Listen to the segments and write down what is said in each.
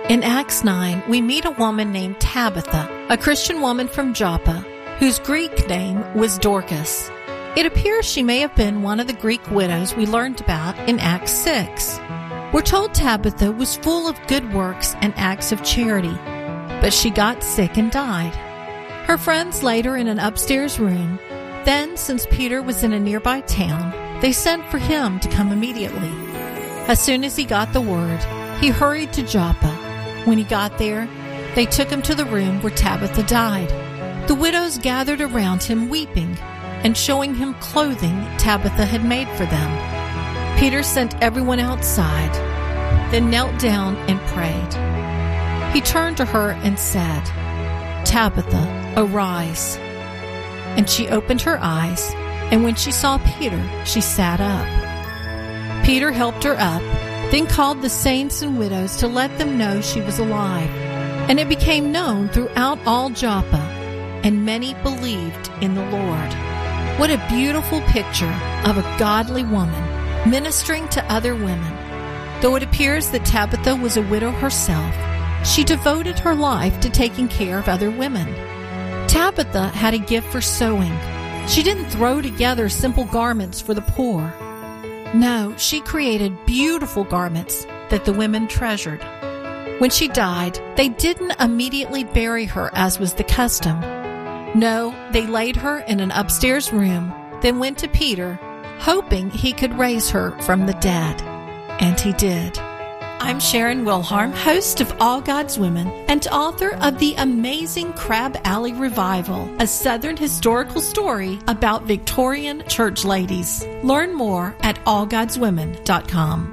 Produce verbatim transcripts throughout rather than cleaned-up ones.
In Acts nine, we meet a woman named Tabitha, a Christian woman from Joppa, whose Greek name was Dorcas. It appears she may have been one of the Greek widows we learned about in Acts six. We're told Tabitha was full of good works and acts of charity, but she got sick and died. Her friends laid her in an upstairs room. Then, since Peter was in a nearby town, they sent for him to come immediately. As soon as he got the word, he hurried to Joppa. When he got there, they took him to the room where Tabitha died. The widows gathered around him weeping and showing him clothing Tabitha had made for them. Peter sent everyone outside, then knelt down and prayed. He turned to her and said, "Tabitha, arise." And she opened her eyes, and when she saw Peter, she sat up. Peter helped her up, then called the saints and widows to let them know she was alive. And it became known throughout all Joppa, and many believed in the Lord. What a beautiful picture of a godly woman ministering to other women. Though it appears that Tabitha was a widow herself, she devoted her life to taking care of other women. Tabitha had a gift for sewing. She didn't throw together simple garments for the poor. No, she created beautiful garments that the women treasured. When she died, they didn't immediately bury her as was the custom. No, they laid her in an upstairs room, then went to Peter, hoping he could raise her from the dead. And he did. I'm Sharon Wilharm, host of All God's Women and author of the amazing Crab Alley Revival, a Southern historical story about Victorian church ladies. Learn more at all gods women dot com.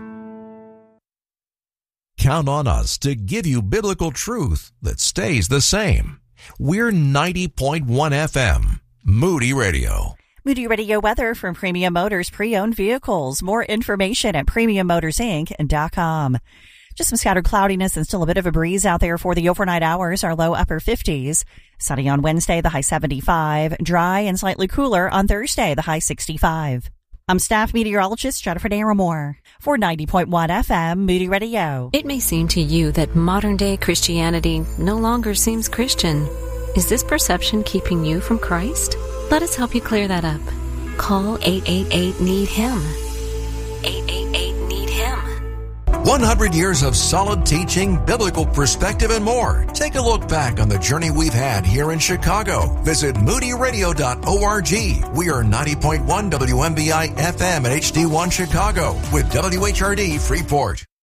Count on us to give you biblical truth that stays the same. We're ninety point one F M, Moody Radio. Moody Radio weather from Premium Motors Pre-Owned Vehicles. More information at premium motors inc dot com. Just some scattered cloudiness and still a bit of a breeze out there for the overnight hours. Our low upper fifties. Sunny on Wednesday, the high seventy-five. Dry and slightly cooler on Thursday, the high sixty-five. I'm staff meteorologist Jennifer Naramore for ninety point one F M Moody Radio. It may seem to you that modern-day Christianity no longer seems Christian. Is this perception keeping you from Christ? Let us help you clear that up. Call eight eight eight, need him. eight eight eight, need him. one hundred years of solid teaching, biblical perspective, and more. Take a look back on the journey we've had here in Chicago. Visit moody radio dot org. We are ninety point one W M B I F M at H D one Chicago with W H R D Freeport.